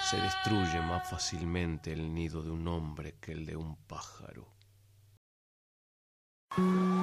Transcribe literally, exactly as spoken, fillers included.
Se destruye más fácilmente el nido de un hombre que el de un pájaro.